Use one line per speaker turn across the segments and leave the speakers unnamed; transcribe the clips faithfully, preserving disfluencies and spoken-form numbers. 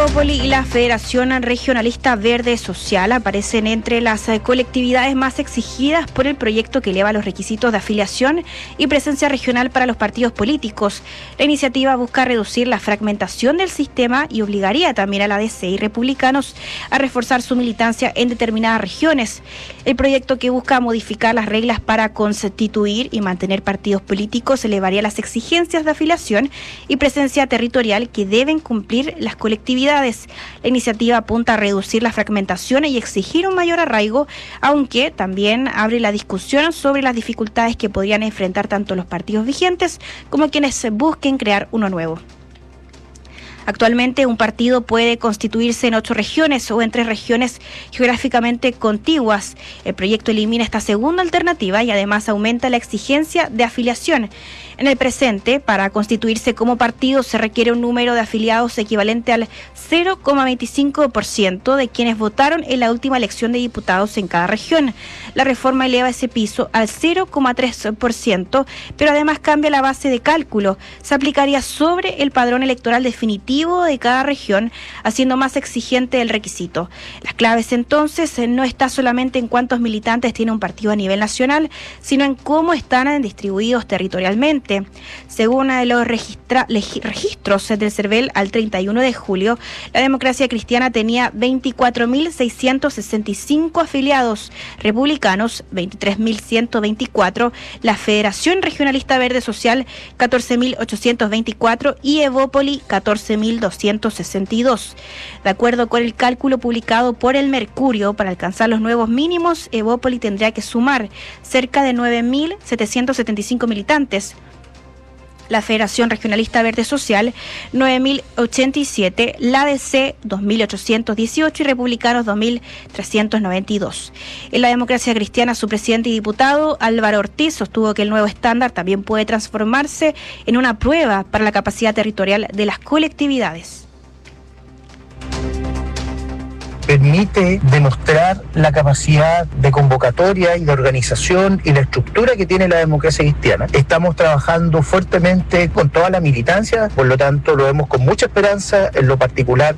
Evópoli y la Federación Regionalista Verde Social aparecen entre las colectividades más exigidas por el proyecto que eleva los requisitos de afiliación y presencia regional para los partidos políticos. La iniciativa busca reducir la fragmentación del sistema y obligaría también a la D C y republicanos a reforzar su militancia en determinadas regiones. El proyecto, que busca modificar las reglas para constituir y mantener partidos políticos, elevaría las exigencias de afiliación y presencia territorial que deben cumplir las colectividades. La iniciativa apunta a reducir la fragmentación y exigir un mayor arraigo, aunque también abre la discusión sobre las dificultades que podrían enfrentar tanto los partidos vigentes como quienes busquen crear uno nuevo. Actualmente, un partido puede constituirse en ocho regiones o en tres regiones geográficamente contiguas. El proyecto elimina esta segunda alternativa y además aumenta la exigencia de afiliación. En el presente, para constituirse como partido se requiere un número de afiliados equivalente al cero coma veinticinco por ciento de quienes votaron en la última elección de diputados en cada región. La reforma eleva ese piso al cero coma tres por ciento, pero además cambia la base de cálculo. Se aplicaría sobre el padrón electoral definitivo de cada región, haciendo más exigente el requisito. Las claves entonces no está solamente en cuántos militantes tiene un partido a nivel nacional, sino en cómo están distribuidos territorialmente. Según los registra- leg- registros del CERVEL al treinta y uno de julio, la Democracia Cristiana tenía veinticuatro mil seiscientos sesenta y cinco afiliados, republicanos veintitrés mil ciento veinticuatro, la Federación Regionalista Verde Social catorce mil ochocientos veinticuatro y Evópoli catorce mil doscientos sesenta y dos. De acuerdo con el cálculo publicado por el Mercurio, para alcanzar los nuevos mínimos, Evópoli tendría que sumar cerca de nueve mil setecientos setenta y cinco militantes. La Federación Regionalista Verde Social, nueve mil ochenta y siete, la D C, dos mil ochocientos dieciocho y Republicanos, dos mil trescientos noventa y dos. En la Democracia Cristiana, su presidente y diputado, Álvaro Ortiz, sostuvo que el nuevo estándar también puede transformarse en una prueba para la capacidad territorial de las colectividades.
Permite demostrar la capacidad de convocatoria y de organización y la estructura que tiene la democracia cristiana. Estamos trabajando fuertemente con toda la militancia, por lo tanto lo vemos con mucha esperanza en lo particular.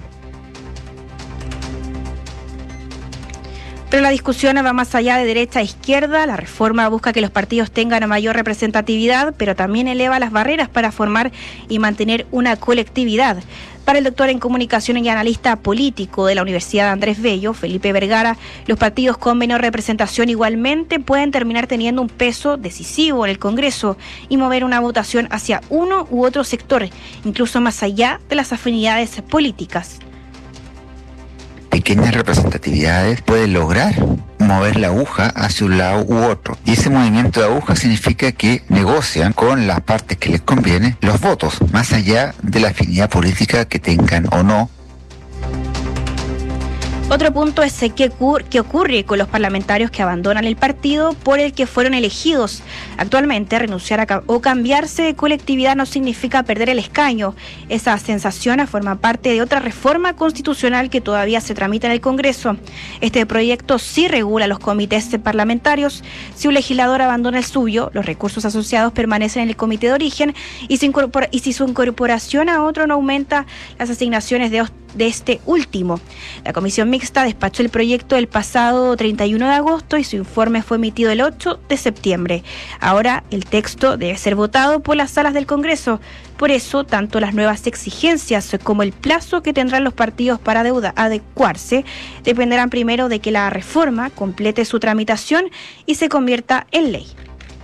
Pero la discusión va más allá de derecha a izquierda. La reforma busca que los partidos tengan mayor representatividad, pero también eleva las barreras para formar y mantener una colectividad. Para el doctor en comunicación y analista político de la Universidad Andrés Bello, Felipe Vergara, los partidos con menor representación igualmente pueden terminar teniendo un peso decisivo en el Congreso y mover una votación hacia uno u otro sector, incluso más allá de las afinidades políticas.
Pequeñas representatividades pueden lograr mover la aguja hacia un lado u otro. Y ese movimiento de aguja significa que negocian con las partes que les conviene los votos, más allá de la afinidad política que tengan o no.
Otro punto es qué, ocur- qué ocurre con los parlamentarios que abandonan el partido por el que fueron elegidos. Actualmente, renunciar a ca- o cambiarse de colectividad no significa perder el escaño. Esa sensación forma parte de otra reforma constitucional que todavía se tramita en el Congreso. Este proyecto sí regula los comités parlamentarios. Si un legislador abandona el suyo, los recursos asociados permanecen en el comité de origen y, se incorpora- y si su incorporación a otro no aumenta las asignaciones de de este último. La comisión mixta despachó el proyecto el pasado treinta y uno de agosto y su informe fue emitido el ocho de septiembre. Ahora el texto debe ser votado por las salas del Congreso. Por eso, tanto las nuevas exigencias como el plazo que tendrán los partidos para adeuda- adecuarse dependerán primero de que la reforma complete su tramitación y se convierta en ley.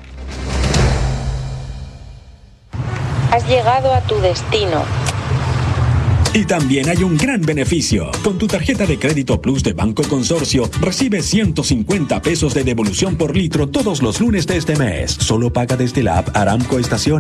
Has llegado a tu destino.
Y también hay un gran beneficio. Con tu tarjeta de crédito Plus de Banco Consorcio, recibes ciento cincuenta pesos de devolución por litro todos los lunes de este mes. Solo paga desde la app Aramco Estación.